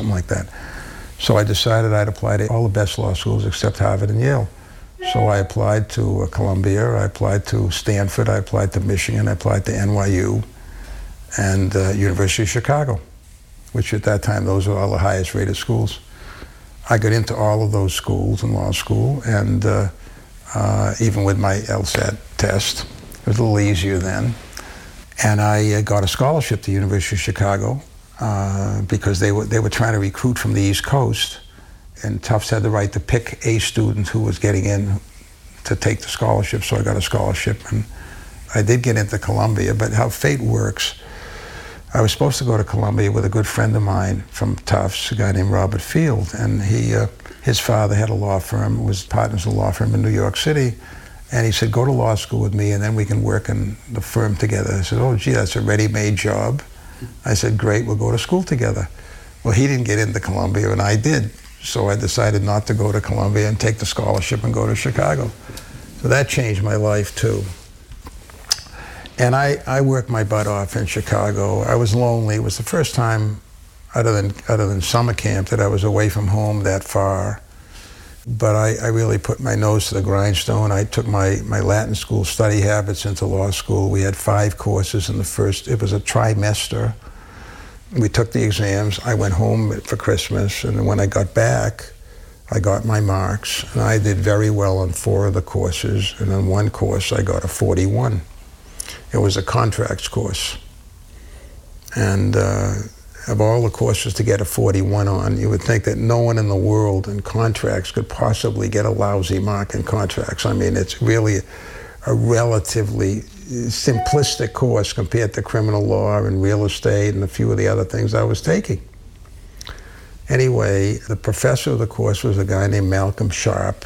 something like that. So I decided I'd apply to all the best law schools except Harvard and Yale. So I applied to Columbia, I applied to Stanford, I applied to Michigan, I applied to NYU, and University of Chicago, which at that time, those were all the highest rated schools. I got into all of those schools in law school, and even with my LSAT test, it was a little easier then. And I got a scholarship to University of Chicago because they were trying to recruit from the East Coast, and Tufts had the right to pick a student who was getting in to take the scholarship, so I got a scholarship, and I did get into Columbia. But how fate works, I was supposed to go to Columbia with a good friend of mine from Tufts, a guy named Robert Field, and his father had a law firm, was partners in a law firm in New York City, and he said, go to law school with me and then we can work in the firm together. I said, oh gee, that's a ready-made job. I said, great, we'll go to school together. Well, he didn't get into Columbia and I did, so I decided not to go to Columbia and take the scholarship and go to Chicago. So that changed my life too. And I worked my butt off in Chicago. I was lonely. It was the first time, other than summer camp, that I was away from home that far. But I really put my nose to the grindstone. I took my Latin school study habits into law school. We had 5 courses in the first, it was a trimester. We took the exams. I went home for Christmas, and when I got back, I got my marks, and I did very well on 4 of the courses, and on one course I got a 41. It was a contracts course. And of all the courses to get a 41 on, you would think that no one in the world in contracts could possibly get a lousy mark in contracts. I mean, it's really a relatively simplistic course compared to criminal law and real estate and a few of the other things I was taking. Anyway, the professor of the course was a guy named Malcolm Sharp.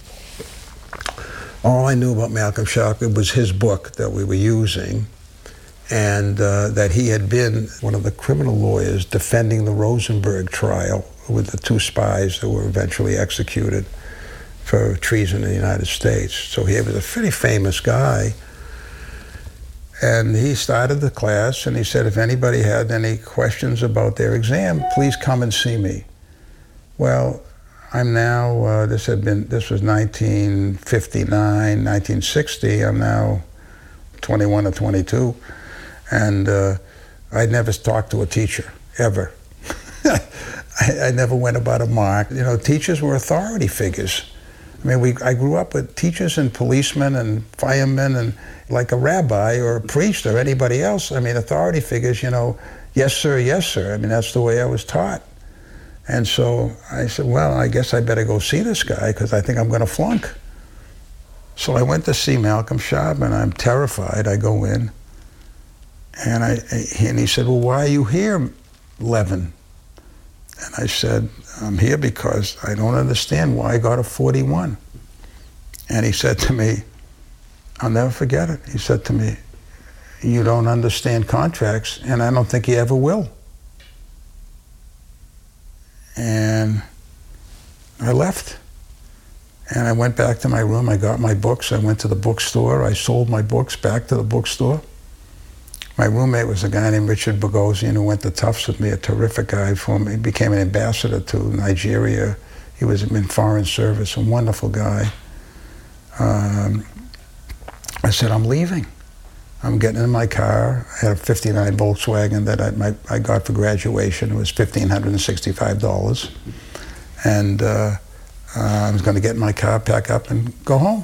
All I knew about Malcolm Sharp, it was his book that we were using, and that he had been one of the criminal lawyers defending the Rosenberg trial with the 2 spies that were eventually executed for treason in the United States. So he was a pretty famous guy. And he started the class and he said, if anybody had any questions about their exam, please come and see me. Well, I'm now, this was 1959, 1960, I'm now 21 or 22, and I'd never talked to a teacher, ever. I never went about a mark. You know, teachers were authority figures. I mean, I grew up with teachers and policemen and firemen and like a rabbi or a priest or anybody else. I mean, authority figures, you know, yes sir, yes sir. I mean, that's the way I was taught. And so I said, well, I guess I better go see this guy because I think I'm going to flunk. So I went to see Malcolm Sharp, and I'm terrified. I go in, and he said, well, why are you here, Levin? And I said, I'm here because I don't understand why I got a 41. And he said to me, I'll never forget it. He said to me, you don't understand contracts, and I don't think you ever will. And I left. And I went back to my room. I got my books. I went to the bookstore. I sold my books back to the bookstore. My roommate was a guy named Richard Bogosian who went to Tufts with me, a terrific guy for me. He became an ambassador to Nigeria. He was in foreign service, a wonderful guy. I said, I'm leaving. I'm getting in my car. I had a '59 Volkswagen that I got for graduation. It was $1,565. And I was going to get in my car, pack up, and go home.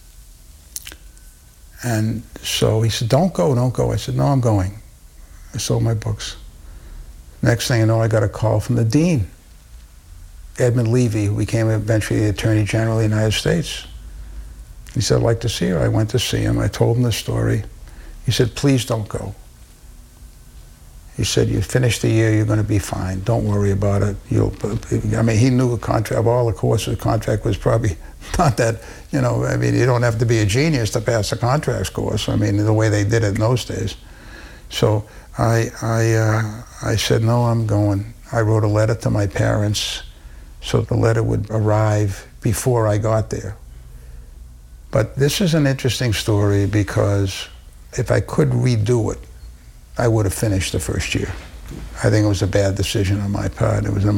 And so he said, don't go, don't go. I said, no, I'm going. I sold my books. Next thing I know, I got a call from the dean, Edmund Levy, who became eventually the Attorney General of the United States. He said, I'd like to see her. I went to see him. I told him the story. He said, please don't go. He said, you finish the year, you're going to be fine. Don't worry about it. I mean, he knew a contract, of all the courses, the contract was probably not that, you know, I mean, you don't have to be a genius to pass a contracts course. I mean, the way they did it in those days. So I said, no, I'm going. I wrote a letter to my parents so the letter would arrive before I got there. But this is an interesting story because if I could redo it, I would have finished the first year. I think it was a bad decision on my part. It was a